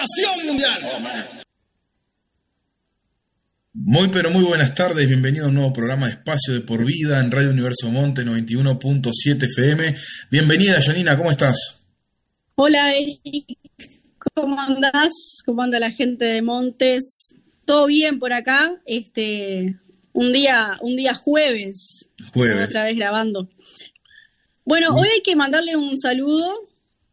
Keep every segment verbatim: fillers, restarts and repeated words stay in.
Nación Mundial. Muy pero muy buenas tardes, bienvenido a un nuevo programa de Espacio de Por Vida en Radio Universo Monte noventa y uno punto siete F M. Bienvenida, Janina, ¿cómo estás? Hola Eric, ¿cómo andás? ¿Cómo anda la gente de Montes? ¿Todo bien por acá? Este, un día, un día jueves, Jueves. Otra vez grabando. Bueno, sí. Hoy hay que mandarle un saludo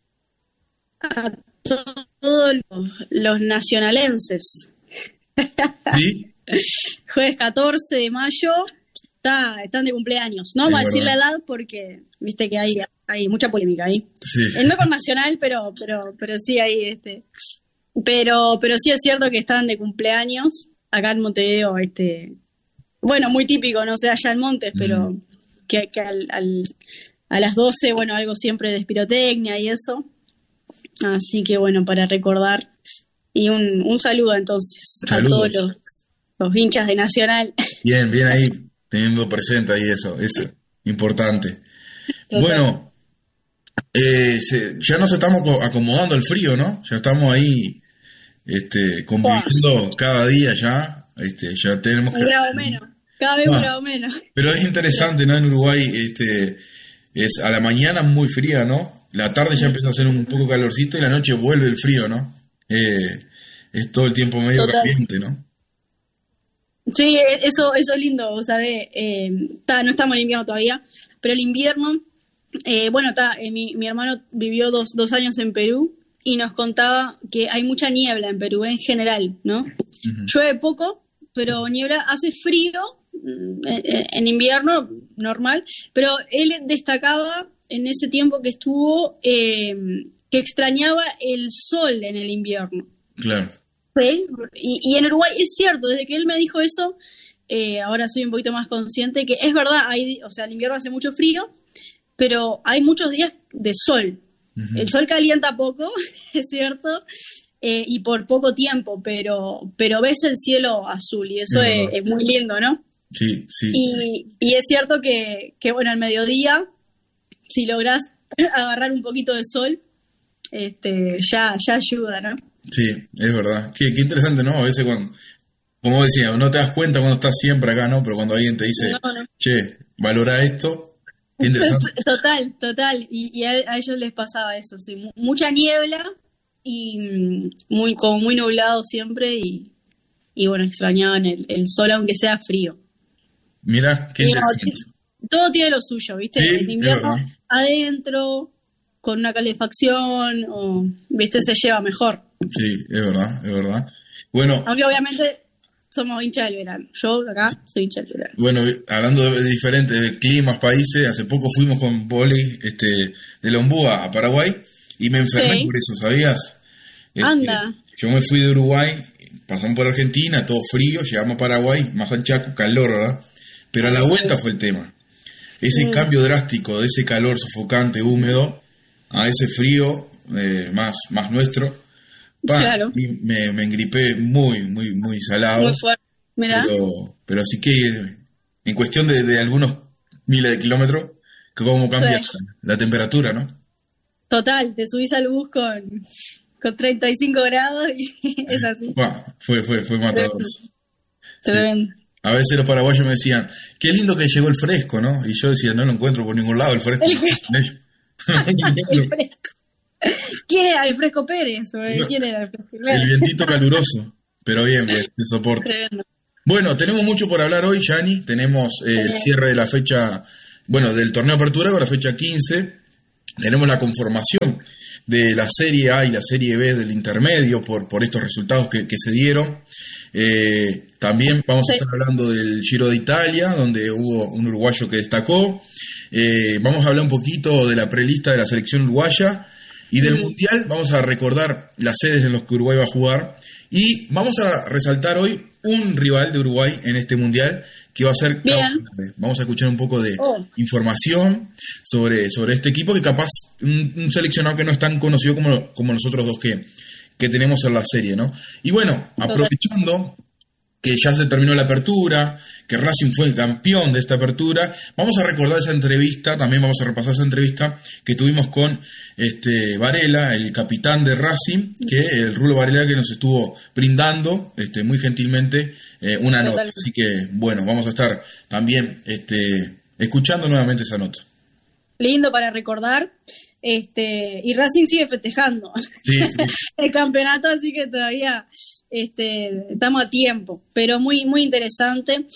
a todos los, los nacionalenses. ¿Sí? Jueves catorce de mayo, está, están de cumpleaños. No vamos a decir la edad porque viste que hay, hay mucha polémica ahí. Sí. Eh, no con nacional, pero, pero, pero sí hay este. Pero, pero sí es cierto que están de cumpleaños acá en Montevideo, este, bueno, muy típico, no sé, allá en Montes, mm. pero que, que al, al, a las doce, bueno, algo siempre de pirotecnia y eso. Así que bueno, para recordar. Y un, un saludo entonces Saludos. a todos los, los hinchas de Nacional. Bien, bien ahí, teniendo presente ahí eso, eso, importante. Total. Bueno, eh, se, ya nos estamos acomodando al frío, ¿no? Ya estamos ahí este, conviviendo wow. cada día ya, este, ya tenemos un que... grado menos, cada vez ah, un grado menos. Pero es interesante, ¿no? En Uruguay, este, es a la mañana muy fría, ¿no? La tarde ya empieza a hacer un poco calorcito y la noche vuelve el frío, ¿no? Eh, es todo el tiempo medio Total. caliente, ¿no? Sí, eso, eso es lindo, ¿sabes? Eh, ta, no estamos en invierno todavía, pero el invierno, eh, bueno, ta, eh, mi, mi hermano vivió dos, dos años en Perú y nos contaba que hay mucha niebla en Perú en general, ¿no? Uh-huh. Llueve poco, pero niebla, hace frío en, en invierno, normal, pero él destacaba en ese tiempo que estuvo... Eh, que extrañaba el sol en el invierno. Claro. ¿Sí? Y, y en Uruguay es cierto, desde que él me dijo eso, eh, ahora soy un poquito más consciente que es verdad, hay, o sea, el invierno hace mucho frío, pero hay muchos días de sol. Uh-huh. El sol calienta poco, es cierto, eh, y por poco tiempo, pero, pero ves el cielo azul y eso es, es muy lindo, ¿no? Sí, sí. Y, y es cierto que, que, bueno, al mediodía, si lográs agarrar un poquito de sol, Este, ya, ya ayuda, ¿no? Sí, es verdad. Qué, qué interesante, ¿no? A veces cuando, como decía, no te das cuenta cuando estás siempre acá, ¿no? Pero cuando alguien te dice, no, no. che, valora esto, qué interesante. Total, total. Y, y a, a ellos les pasaba eso, sí. Mucha niebla y muy, como muy nublado siempre y, y bueno, extrañaban el, el sol aunque sea frío. Mira, qué interesante. No, todo tiene lo suyo, ¿viste? Sí, en invierno adentro... con una calefacción, o, viste, se lleva mejor. Sí, es verdad, es verdad. Bueno, aunque obviamente somos hinchas del verano. Yo acá soy hincha del verano. Bueno, hablando de diferentes climas, países, hace poco fuimos con Poli este, de Lombú a Paraguay y me enfermé sí. por eso, ¿sabías? Este, Anda. Yo me fui de Uruguay, pasamos por Argentina, todo frío, llegamos a Paraguay, más al Chaco, calor, ¿verdad? Pero a la vuelta fue el tema. Ese mm. cambio drástico de ese calor sofocante, húmedo, a ese frío eh, más, más nuestro, pa, claro. y me, me engripé muy, muy, muy salado. Muy fuerte. Mirá. Pero, pero así que en cuestión de, de algunos miles de kilómetros, cómo cambia sí. la temperatura, ¿no? Total, te subís al bus con, con treinta y cinco grados y es así. Bah, fue, fue, fue matador. Tremendo. Sí. A veces los paraguayos me decían, qué lindo que llegó el fresco, ¿no? Y yo decía, no lo encuentro por ningún lado el fresco. El fresco. el fresco. ¿Quién era el Fresco Pérez? No, ¿Quién era el Fresco? El vientito caluroso, pero bien, bien, de soporte. Tremendo. Bueno, tenemos mucho por hablar hoy, Yani. Tenemos eh, el cierre de la fecha, bueno, del torneo Apertura con la fecha quince. Tenemos la conformación de la Serie A y la Serie B del intermedio por, por estos resultados que, que se dieron. Eh, también vamos sí. a estar hablando del Giro de Italia, donde hubo un uruguayo que destacó. Eh, vamos a hablar un poquito de la prelista de la selección uruguaya y del mm. Mundial. Vamos a recordar las sedes en las que Uruguay va a jugar y vamos a resaltar hoy un rival de Uruguay en este Mundial que va a ser Cabo Verde. Vamos a escuchar un poco de oh. información sobre, sobre este equipo que capaz un, un seleccionado que no es tan conocido como, como los otros dos que, que tenemos en la serie, ¿no? Y bueno, aprovechando que ya se terminó la apertura, que Racing fue el campeón de esta apertura. Vamos a recordar esa entrevista, también vamos a repasar esa entrevista que tuvimos con este Varela, el capitán de Racing, que el Rulo Varela, que nos estuvo brindando este, muy gentilmente eh, una nota. Así que, bueno, vamos a estar también este, escuchando nuevamente esa nota. Lindo para recordar. Este, y Racing sigue festejando sí, sí. el campeonato, así que todavía este, estamos a tiempo, pero muy, muy interesante.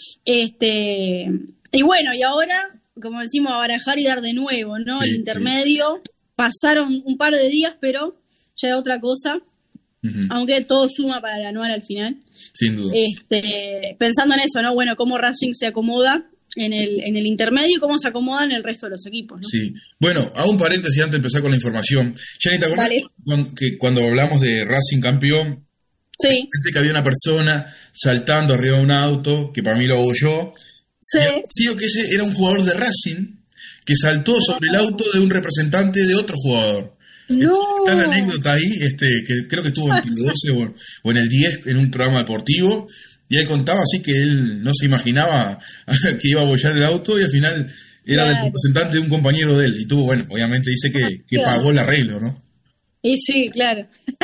Este, y bueno, y ahora, como decimos, a barajar y dar de nuevo, ¿no? Sí, el intermedio, sí. Pasaron un par de días, pero ya es otra cosa, uh-huh. Aunque todo suma para el anual al final. Sin duda. Este, pensando en eso, ¿no? Bueno, cómo Racing se acomoda en el en el intermedio y cómo se acomodan el resto de los equipos, ¿no? Sí. Bueno, hago un paréntesis antes de empezar con la información. Jenny, ¿te acuerdas vale. que cuando hablamos de Racing campeón, sí, que había una persona saltando arriba de un auto, que para mí lo hago yo? Sí. Sí, que ese era un jugador de Racing que saltó sobre el auto de un representante de otro jugador. No. Está la anécdota ahí, este, que creo que estuvo en el doce o, o en el diez en un programa deportivo. Y él contaba así que él no se imaginaba que iba a bollar el auto y al final era claro. el representante de un compañero de él. Y tuvo, bueno, obviamente dice que, que claro. pagó el arreglo, ¿no? Y sí, claro.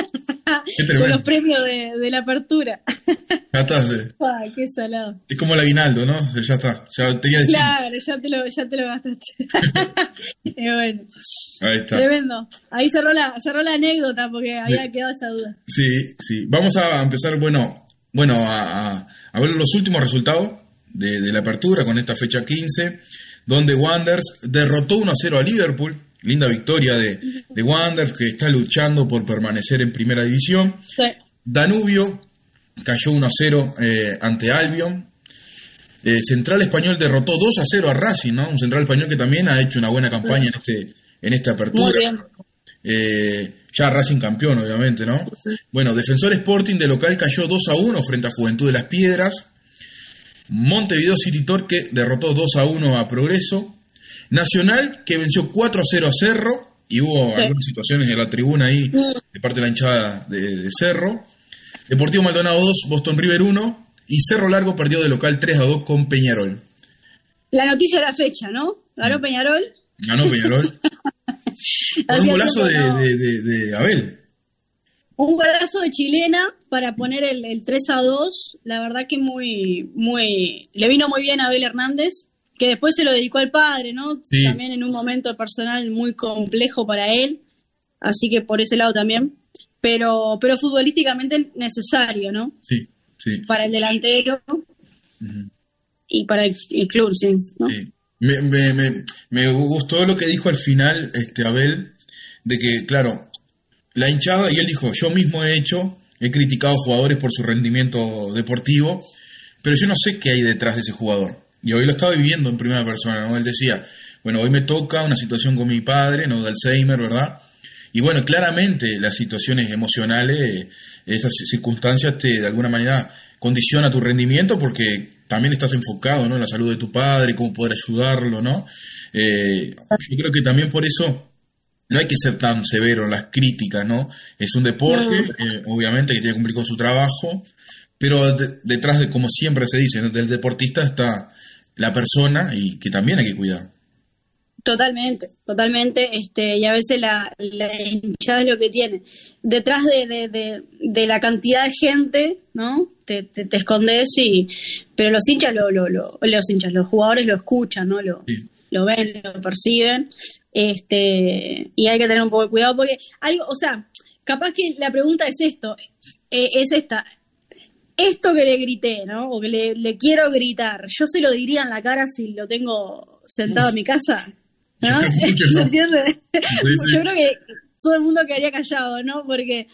Con los premios de, de la apertura. Ya está. Sí. Ay, qué salado. Es como el aguinaldo, ¿no? Ya está. Ya tenía claro, ya te, lo, ya te lo gastaste. Y bueno. Ahí está. Tremendo. Ahí cerró la, cerró la anécdota porque había sí. quedado esa duda. Sí, sí. Vamos a empezar, bueno... Bueno, a, a, a ver los últimos resultados de, de la apertura con esta fecha quince, donde Wanderers derrotó uno a cero a Liverpool. Linda victoria de, de Wanderers, que está luchando por permanecer en primera división. Sí. Danubio cayó uno a cero eh, ante Albion. Eh, Central Español derrotó dos a cero a Racing, ¿no? Un Central Español que también ha hecho una buena campaña sí. en este en esta apertura. Muy bien. Eh, ya Racing campeón, obviamente, ¿no? Bueno, Defensor Sporting de local cayó dos a uno frente a Juventud de las Piedras. Montevideo City Torque derrotó dos a uno a Progreso. Nacional, que venció cuatro a cero a Cerro, y hubo sí. algunas situaciones en la tribuna ahí, de parte de la hinchada de, de Cerro. Deportivo Maldonado dos, Boston River uno, y Cerro Largo perdió de local tres a dos con Peñarol. La noticia de la fecha, ¿no? Ganó Peñarol. Ganó Peñarol. Con un golazo de, no. de, de, de Abel. Un golazo de chilena para poner el, el tres a dos. La verdad que muy, muy, le vino muy bien a Abel Hernández, que después se lo dedicó al padre, ¿no? Sí. También en un momento personal muy complejo para él. Así que por ese lado también. Pero, pero futbolísticamente necesario, ¿no? Sí, sí. Para el delantero uh-huh. y para el, el club, sí, ¿no? Sí. Me, me, me, me gustó lo que dijo al final este Abel, de que, claro, la hinchada, y él dijo, yo mismo he hecho, he criticado jugadores por su rendimiento deportivo, pero yo no sé qué hay detrás de ese jugador. Y hoy lo estaba viviendo en primera persona, ¿no? Él decía, bueno, hoy me toca una situación con mi padre, ¿no? De Alzheimer, ¿verdad? Y bueno, claramente las situaciones emocionales, esas circunstancias te, de alguna manera, condiciona tu rendimiento porque también estás enfocado, ¿no? En la salud de tu padre, cómo poder ayudarlo, ¿no? Eh, yo creo que también por eso no hay que ser tan severo en las críticas, ¿no? Es un deporte, eh, obviamente, que tiene que cumplir con su trabajo, pero de, detrás de, como siempre se dice, ¿no? Del deportista está la persona y que también hay que cuidar. Totalmente, totalmente, este, y a veces la, la hinchada es lo que tiene. Detrás de, de, de, de la cantidad de gente, ¿no? Te, te, te escondes y, pero los hinchas lo, lo, lo, los hinchas, los jugadores lo escuchan, ¿no? Lo, sí. lo ven, lo perciben, este, y hay que tener un poco de cuidado porque algo, o sea, capaz que la pregunta es esto, eh, es esta. Esto que le grité, ¿no? O que le, le quiero gritar, ¿yo se lo diría en la cara si lo tengo sentado Uf. en mi casa? ¿No? ¿Se entiende? Sí, sí. Yo creo que todo el mundo quedaría callado, ¿no? Porque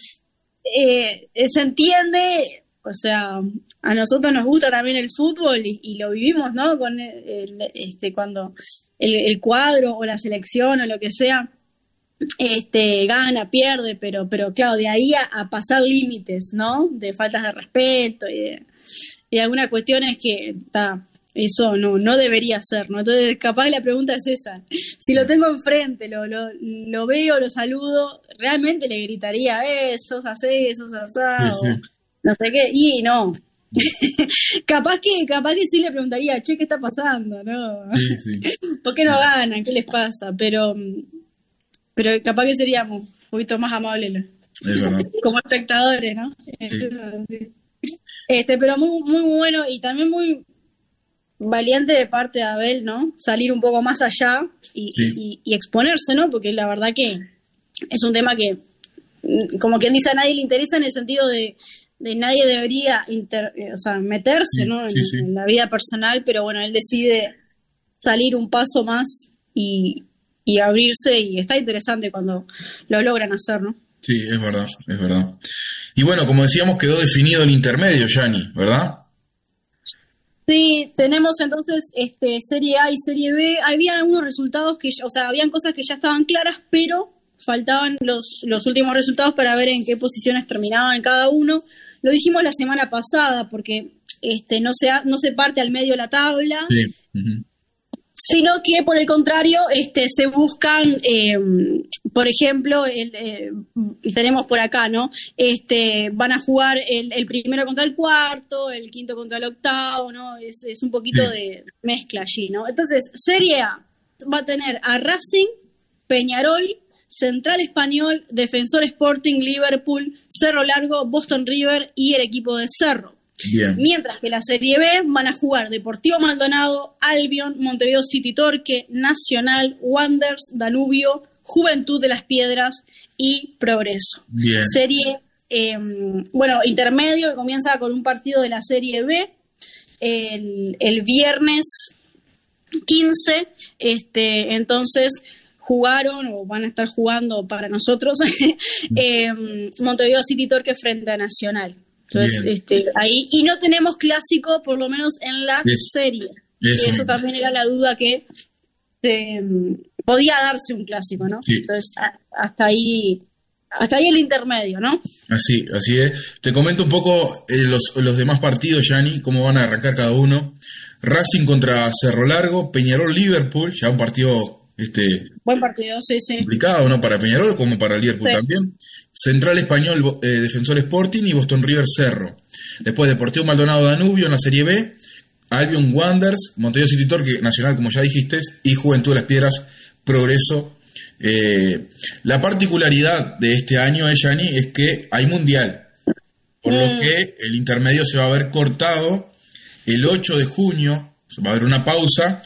eh, se entiende, o sea, a nosotros nos gusta también el fútbol y, y lo vivimos, ¿no? Con el, el, este cuando el, el cuadro o la selección o lo que sea, este gana, pierde, pero pero claro, de ahí a, a pasar límites, ¿no? De faltas de respeto y de, y de algunas cuestiones que está... Eso no no debería ser, ¿no? Entonces, capaz la pregunta es esa. Si lo tengo enfrente, lo lo, lo veo, lo saludo, realmente le gritaría, eh, sos así, sos asado, sí, sí. no sé qué. Y no, capaz que capaz que sí le preguntaría, che, ¿qué está pasando? ¿No? Sí, sí. ¿Por qué no ganan? ¿Qué les pasa? Pero, pero capaz que seríamos un poquito más amables Es verdad. como espectadores, ¿no? Sí. Este, pero muy, muy bueno y también muy valiente de parte de Abel, ¿no? Salir un poco más allá y, Sí. y, y exponerse, ¿no? Porque la verdad que es un tema que, como quien dice, a nadie le interesa en el sentido de, de nadie debería inter, o sea, meterse, Sí, ¿no? En, sí, sí. en la vida personal, pero bueno, él decide salir un paso más y, y abrirse y está interesante cuando lo logran hacer, ¿no? Sí, es verdad, es verdad. Y bueno, como decíamos, quedó definido el intermedio, Gianni, ¿verdad? Sí, tenemos entonces este Serie A y Serie B. Había algunos resultados que, o sea, habían cosas que ya estaban claras, pero faltaban los, los últimos resultados para ver en qué posiciones terminaban cada uno. Lo dijimos la semana pasada, porque este no se, ha, no se parte al medio de la tabla, Sí. Uh-huh. sino que por el contrario este se buscan, eh, por ejemplo, el, eh, tenemos por acá, ¿no? Este van a jugar el, el primero contra el cuarto, el quinto contra el octavo, ¿no? Es, es un poquito Sí. de mezcla allí, ¿no? Entonces, Serie A va a tener a Racing, Peñarol, Central Español, Defensor Sporting, Liverpool, Cerro Largo, Boston River y el equipo de Cerro. Bien. Mientras que la Serie B van a jugar Deportivo Maldonado, Albion, Montevideo City Torque, Nacional, Wanderers, Danubio, Juventud de las Piedras y Progreso. Bien. Serie, eh, bueno, intermedio que comienza con un partido de la Serie B el, el viernes quince, este, entonces jugaron o van a estar jugando para nosotros eh, Montevideo City Torque frente a Nacional. Entonces, Bien. este, ahí, y no tenemos clásico, por lo menos en las Es- series. eso Eso mismo. también era la duda que eh, podía darse un clásico, ¿no? Sí. Entonces, a- hasta ahí, hasta ahí el intermedio, ¿no? Así, así es. Te comento un poco eh, los, los demás partidos, Gianni, cómo van a arrancar cada uno. Racing contra Cerro Largo, Peñarol Liverpool, ya un partido este Buen partido, sí, sí. complicado, ¿no? Para Peñarol como para Liverpool Sí. también. Central Español, Bo- eh, Defensor Sporting y Boston River Cerro. Después Deportivo Maldonado Danubio en la Serie B, Albion Wanderers, Montevideo City Torque, Nacional, como ya dijiste, y Juventud de las Piedras, Progreso. Eh, la particularidad de este año, eh, Gianni, es que hay mundial, por lo Mm. que el intermedio se va a ver cortado el ocho de junio, va a haber una pausa,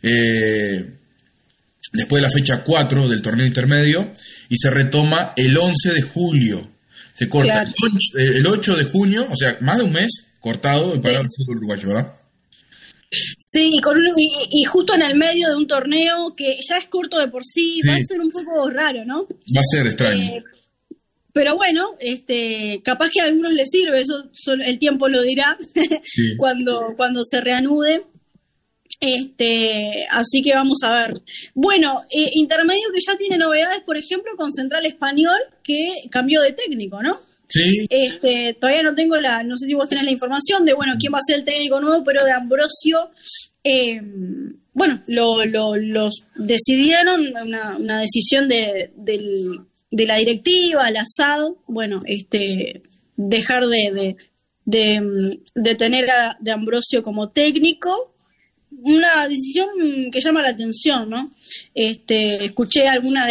eh, después de la fecha cuatro del torneo intermedio, y se retoma el once de julio. Se corta Claro. el, ocho, eh, el ocho de junio, o sea, más de un mes cortado y parado Sí. el fútbol uruguayo, ¿verdad? Sí, y, con un- y, y justo en el medio de un torneo que ya es corto de por sí, Sí. va a ser un poco raro, ¿no? Va a ser extraño. Eh, pero bueno, este, capaz que a algunos les sirve, eso solo el tiempo lo dirá Sí. cuando, cuando se reanude. Este, así que vamos a ver. Bueno, eh, intermedio que ya tiene novedades, por ejemplo, con Central Español, que cambió de técnico, ¿no? Sí, Este, todavía no tengo la, no sé si vos tenés la información de, bueno, quién va a ser el técnico nuevo, pero de Ambrosio, eh, bueno, lo, lo, los decidieron, una, una decisión de, del, de la directiva, al asado, bueno, este, dejar de, de, de, de tener a de Ambrosio como técnico. Una decisión que llama la atención, ¿no? Este, escuché algunas